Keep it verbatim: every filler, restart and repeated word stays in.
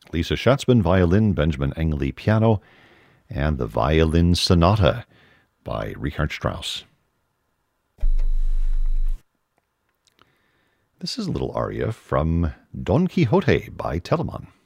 Lisa Schatzman, violin, Benjamin Engley, piano, and the Violin Sonata by Richard Strauss. This is a little aria from Don Quixote by Telemann.